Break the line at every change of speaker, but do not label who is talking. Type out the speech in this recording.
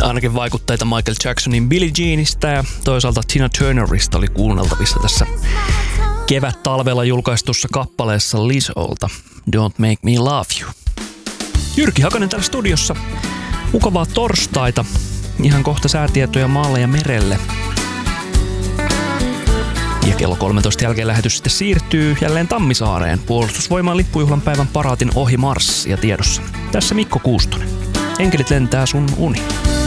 Ainakin vaikutteita Michael Jacksonin Billie Jeanista ja toisaalta Tina Turnerista oli kuunneltavissa tässä kevät-talvella julkaistussa kappaleessa Lizolta Don't Make Me Love You. Jyrki Hakanen täällä studiossa. Mukavaa torstaita. Ihan kohta säätietoja maalle ja merelle. Ja kello 13 jälkeen lähetys sitten siirtyy jälleen Tammisaareen. Puolustusvoimaan lippujuhlan päivän paraatin ohi marssia tiedossa. Tässä Mikko Kuustonen. Enkelit lentää sun uni.